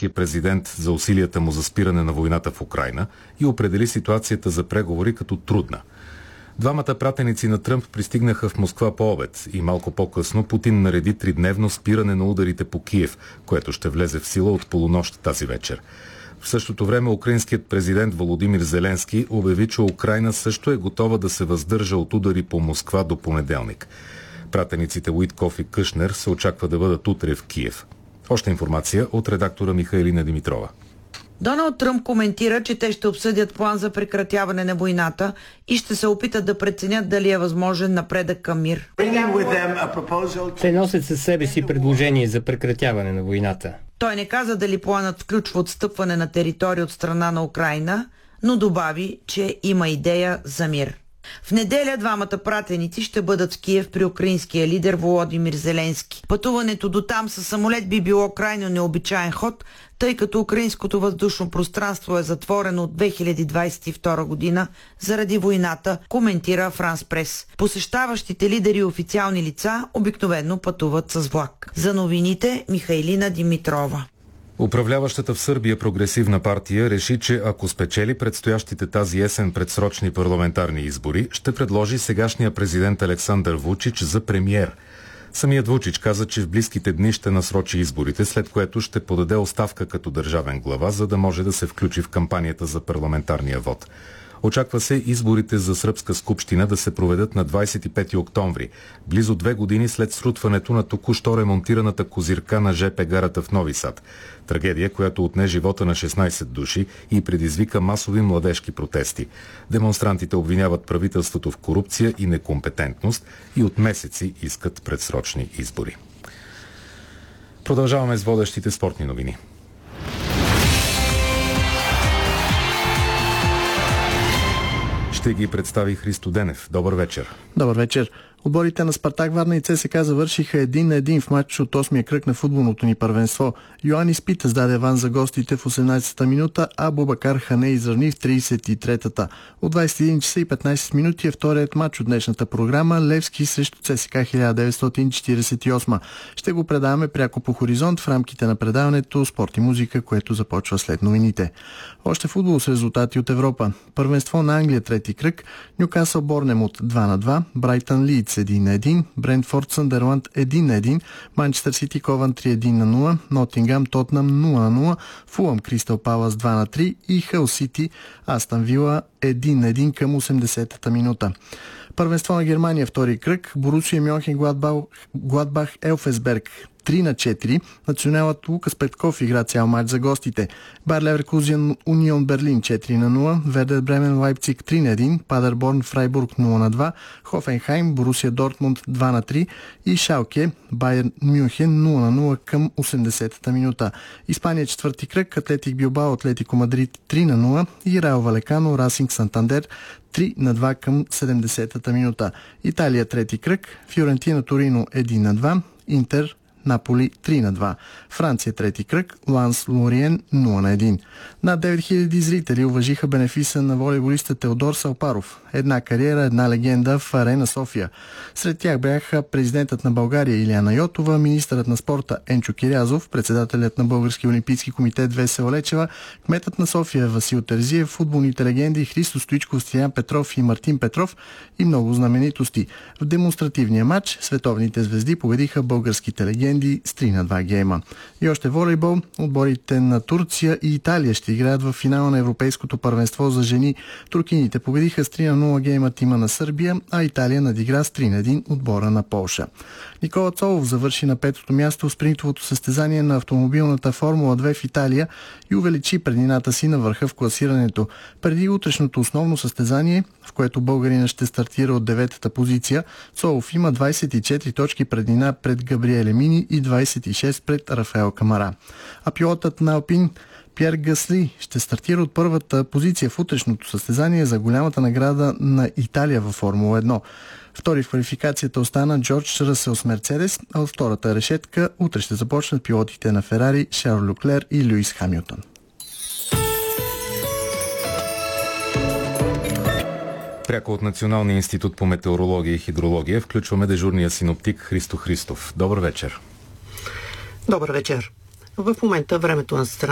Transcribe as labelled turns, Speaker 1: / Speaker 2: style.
Speaker 1: руския президент за усилията му за спиране на войната в Украйна и определи ситуацията за преговори като трудна. Двамата пратеници на Тръмп пристигнаха в Москва по обед и малко по-късно Путин нареди тридневно спиране на ударите по Киев, което ще влезе в сила от полунощ тази вечер. В същото време украинският президент Володимир Зеленски обяви, че Украйна също е готова да се въздържа от удари по Москва до понеделник. Пратениците Уитков и Кушнер се очаква да бъдат утре в Киев. Още информация от редактора Михайлина Димитрова.
Speaker 2: Доналд Тръмп коментира, че те ще обсъдят план за прекратяване на войната и ще се опитат да преценят дали е възможен напредък към мир.
Speaker 3: Те носят със себе си предложение за прекратяване на войната.
Speaker 2: Той не каза дали планът включва отстъпване на територия от страна на Украйна, но добави, че има идея за мир. В неделя двамата пратеници ще бъдат в Киев при украинския лидер Володимир Зеленски. Пътуването до там със самолет би било крайно необичаен ход, тъй като украинското въздушно пространство е затворено от 2022 година заради войната, коментира Франс Прес. Посещаващите лидери и официални лица обикновено пътуват с влак. За новините Михайлина Димитрова.
Speaker 1: Управляващата в Сърбия прогресивна партия реши, че ако спечели предстоящите тази есен предсрочни парламентарни избори, ще предложи сегашния президент Александър Вучич за премиер. Самият Вучич каза, че в близките дни ще насрочи изборите, след което ще подаде оставка като държавен глава, за да може да се включи в кампанията за парламентарния вод. Очаква се изборите за сръбска скупщина да се проведат на 25 октомври, близо 2 години след срутването на току-що ремонтираната козирка на ЖП гарата в Нови Сад. Трагедия, която отне живота на 16 души и предизвика масови младежки протести. Демонстрантите обвиняват правителството в корупция и некомпетентност и от месеци искат предсрочни избори. Продължаваме с водещите спортни новини. Ще ги представи Христо Денев. Добър вечер.
Speaker 4: Добър вечер. Отборите на Спартак Варна и ЦСКА завършиха 1-1 в матч от 8-я кръг на футболното ни първенство. Йоанис Питас даде аванс за гостите в 18-та минута, а Бубакар Хане изравни в 33-та. От 21 часа и 15 минути е вторият матч от днешната програма Левски срещу ЦСКА 1948. Ще го предаваме пряко по Хоризонт в рамките на предаването Спорт и музика, което започва след новините. Още футбол с резултати от Европа. Първенство на Англия трети кръг, Нюкасъл Борнемут 2-2, Брайтън Лийдс 1-1, Брентфорд Съндерланд 1-1, Манчестър Сити Кован 3-1-0, Нотингам Тотнам 0-0, Фулъм Кристал Палас 2-3 и Хъл Сити Астън Вила 1-1 към 80-та минута. Първенство на Германия втори кръг, Борусия Мюнхен Гладбах Елфсберг 3-4. Националът Лукас Петков игра цял матч за гостите. Байер Леверкузен Унион Берлин 4-0, Вердер Бремен Лайпциг 3-1, Падерборн Фрайбург 0-2, Хофенхайм Борусия Дортмунд 2-3 и Шалке Байер Мюнхен 0-0 към 80-та минута. Испания четвърти кръг, Атлетик Билбао Атлетико Мадрид 3-0 и Рао Валекано Расинг Сантандер 3-2 към 70-та минута. Италия трети кръг, Фиорентина Торино 1-2, Интер Наполи 3-2. Франция трети кръг, Ланс Лориен 0-1. Над 9000 зрители уважиха бенефиса на волейболиста Теодор Салпаров. Една кариера, една легенда в Арена София. Сред тях бяха президентът на България Илияна Йотова, министърът на спорта Енчо Кирязов, председателят на Българския олимпийски комитет Весела Лечева, кметът на София Васил Терзиев, футболните легенди Христо Стоичков, Стоян Петров и Мартин Петров и много знаменитости. В демонстративния матч световните звезди победиха българските легенди с 3-2 гейма. И още волейбол. Отборите на Турция и Италия ще играят в финала на Европейското първенство за жени. Туркините победиха с 3-0 гейма тима на Сърбия, а Италия надигра с 3-1 отбора на Полша. Никола Цолов завърши на 5-то място в спринтовото състезание на автомобилната Формула 2 в Италия и увеличи преднината си на върха в класирането. Преди утрешното основно състезание, в което българина ще стартира от 9-та позиция, Цолов има 24 точки преднина пред Габриеле Мини и 26 пред Рафаел Камара. А пилотът на Алпин Пьер Гасли ще стартира от първата позиция в утрешното състезание за голямата награда на Италия във Формула 1. Втори в квалификацията остана Джордж Ръсел с Мерцедес, а от втората решетка утре ще започнат пилотите на Ферари Шарл Люклер и Люис Хамилтон.
Speaker 1: Пряко от Националния институт по метеорология и хидрология включваме дежурния синоптик Христо Христов. Добър вечер.
Speaker 5: Добър вечер. В момента времето на страна